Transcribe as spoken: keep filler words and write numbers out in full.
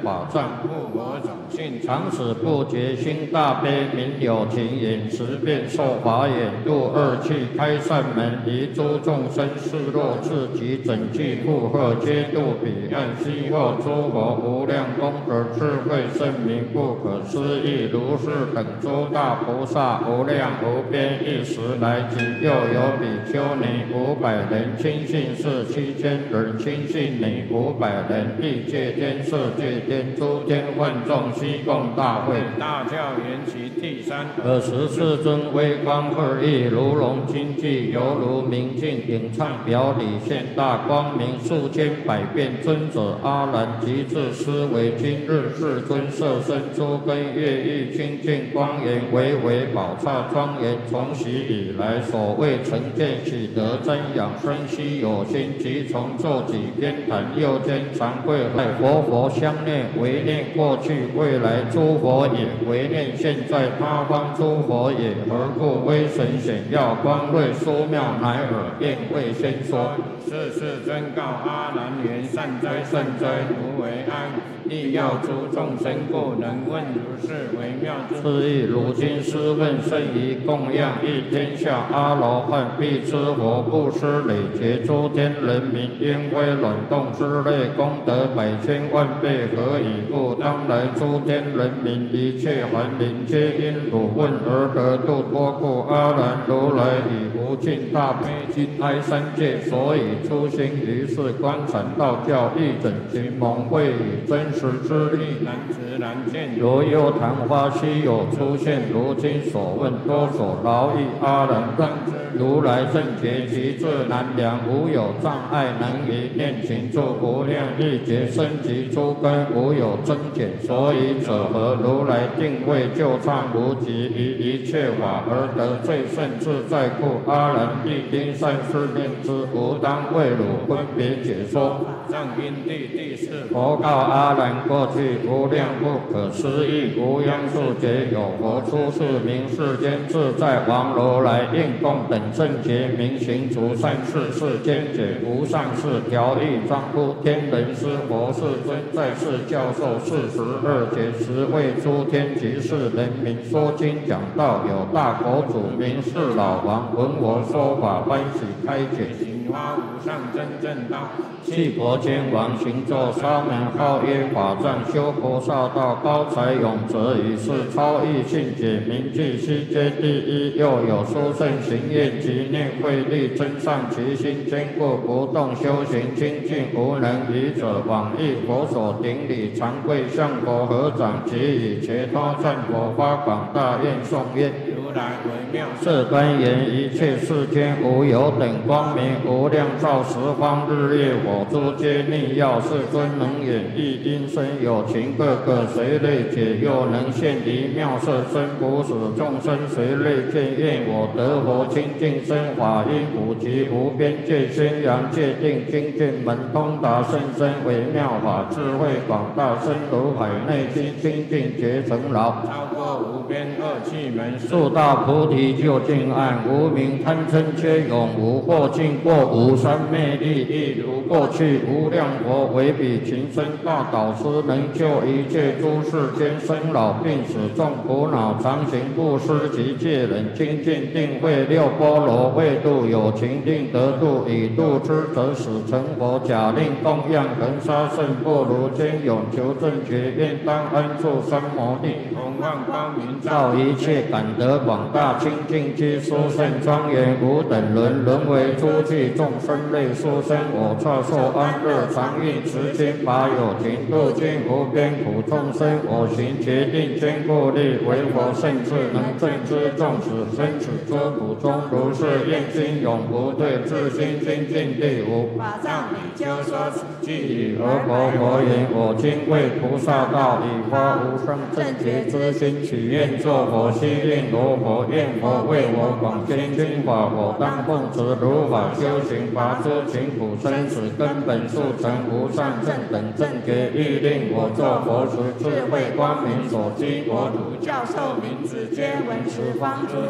法藏， 护我种性常使不竭心大悲，名有情眼，十遍受法眼，度二气开善门，离诸众生世若自己整具负荷，皆度彼岸悉获诸佛无量功德智慧圣明不可思议，如是等诸大菩萨无量无边一时来及，又有比丘尼五百人亲信士，七千人亲信女五百人，欲界天色界天诸天万众悉共大会。 大教缘起第三。 尔时世尊微光二翼，如龙金髻，犹如明镜影畅表里，现大光明，数千百变尊者阿难即至思维，今日世尊色身诸根业欲清净光严，唯唯宝刹庄严，从昔以来所谓成见喜得真养生悉有心，即从作己偏袒右肩常跪拜佛佛相念，唯念过去未来诸佛也，唯念现在他方诸佛也，何故威神显耀光瑞殊妙，乃尔便为先说。 是世尊告阿难言：善哉善哉，如为安。亦要诸众生故，能问如是微妙之是亦如今师问甚于供养一天下阿罗汉，必知佛布施累劫诸天人民，因为卵动之类功德百千万倍，何以故？当来诸天人民一切凡灵，皆因汝问而得度脱故。阿难如来以无尽大悲心哀三界，所以初心于是观禅道教，一整群蒙会以真实之力难知难见。 如幽昙花稀有出现，如今所问多所劳役。阿难让如来正觉其智难量，无有障碍，能于念情住无量亿劫生及诸根，无有增减。所以者何？如来定位就畅无极，于一切法而得最胜自在故。阿难必应善事念之，吾当为汝分别解说。 藏因地第四。 佛告阿难：过去无量不可思议无央数劫，有佛出世名世间自在王如来，应供等正觉明行除善事，世间解无上士调御庄乎天人师佛世尊，在世教授四十二劫，十为诸天及世人民说经讲道。有大佛祖名是老王，闻我说法，欢喜开解， 行花无上真正道。 弃婆天王行作沙门，号曰法藏，修菩萨道，高才永泽，以是超逸信解，名具悉皆第一。又有殊胜行愿及念慧力，增上其心，坚固不动，修行清净无能愚者，往诣佛所顶礼，常跪向佛合掌，即以伽多赞佛，发广大愿颂曰： 如来为妙是端言，一切世间无有等光明，无量照十方日月火诸皆逆耀。世尊能演绎因身有情，各个随类解，又能现离妙色身，不使众生随类见。愿我得佛清净身，法音普及无边界，宣扬界定精进门，通达甚深微妙法，智慧广大，深如海内心，清净觉成劳， 超过无边恶气门， 速大菩提究竟岸，无明贪嗔皆永无，或尽过无三昧力，亦如过去无量佛为彼情深大导师，能救一切诸世间生老病死众苦恼，常行布施及戒忍，精进定慧六波罗，为度有情定得度，以度之则使成佛。假令供养恒沙圣不如坚永求正觉，愿当安住三摩地， 弘万光明照一切感得广大清净皆殊胜庄严，无等伦沦为诸具众生类殊生。我刹受安乐常运持心，法有情度尽无边苦众生。我行决定坚固力，为佛圣智能正知众使生死诸苦中，如是愿心永不退，自心精进地无。 法藏比丘说此句以而佛佛言：我今为菩萨道，以发无上正觉之心，许愿作佛，悉令罗佛，愿佛为我广宣经法，我当奉持如法修行，拔诸情苦生死根本，速成无上正等正觉。欲令我作佛时，智慧光明所积，我主教授名字皆闻十方诸